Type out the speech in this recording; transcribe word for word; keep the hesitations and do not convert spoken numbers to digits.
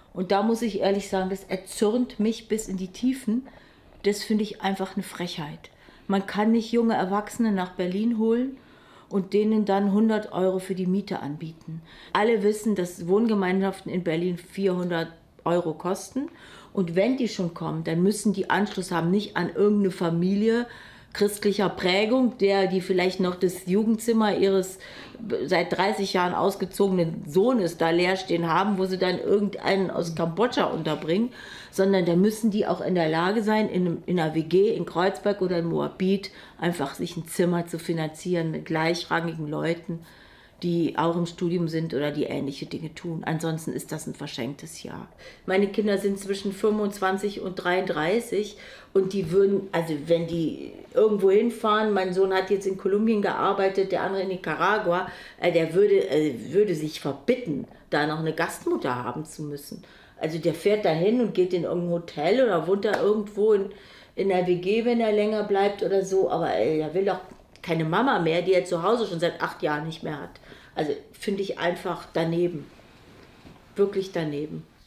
Und da muss ich ehrlich sagen, das erzürnt mich bis in die Tiefen. Das finde ich einfach eine Frechheit. Man kann nicht junge Erwachsene nach Berlin holen und denen dann hundert Euro für die Miete anbieten. Alle wissen, dass Wohngemeinschaften in Berlin vierhundert Euro kosten. Und wenn die schon kommen, dann müssen die Anschluss haben, nicht an irgendeine Familie christlicher Prägung, der die vielleicht noch das Jugendzimmer ihres seit dreißig Jahren ausgezogenen Sohnes da leer stehen haben, wo sie dann irgendeinen aus Kambodscha unterbringen, sondern da müssen die auch in der Lage sein, in, in einer W G in Kreuzberg oder in Moabit einfach sich ein Zimmer zu finanzieren mit gleichrangigen Leuten, die auch im Studium sind oder die ähnliche Dinge tun. Ansonsten ist das ein verschenktes Jahr. Meine Kinder sind zwischen fünfundzwanzig und dreiunddreißig und die würden, also wenn die irgendwo hinfahren, mein Sohn hat jetzt in Kolumbien gearbeitet, der andere in Nicaragua, der würde, würde sich verbitten, da noch eine Gastmutter haben zu müssen. Also der fährt da hin und geht in irgendein Hotel oder wohnt da irgendwo in, in der W G, wenn er länger bleibt oder so, aber er will doch keine Mama mehr, die er zu Hause schon seit acht Jahren nicht mehr hat. Also finde ich einfach daneben. Wirklich daneben.